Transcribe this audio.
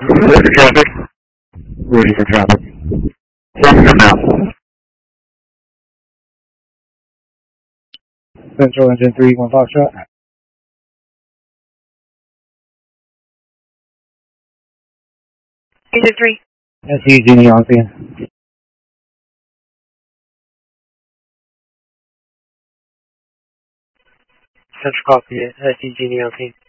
Ready for traffic. Ready for traffic. Sending them now. Central Engine 3, 1 Foxtrot. Engine 3. SE Genie on scene. Central copy, SE Genie on scene.